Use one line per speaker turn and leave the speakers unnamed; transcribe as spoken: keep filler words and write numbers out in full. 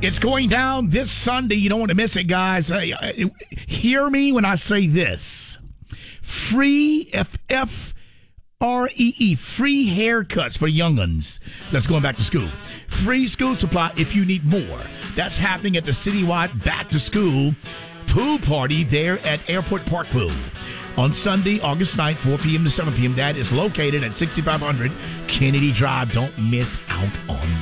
It's going down this Sunday. You don't want to miss it, guys. Hey, uh, hear me when I say this. Free, F F R E E, free haircuts for young'uns that's going back to school. Free school supply if you need more. That's happening at the citywide back to school pool party there at Airport Park Pool on Sunday, August ninth, four p.m. to seven p.m. That is located at sixty-five hundred Kennedy Drive. Don't miss out on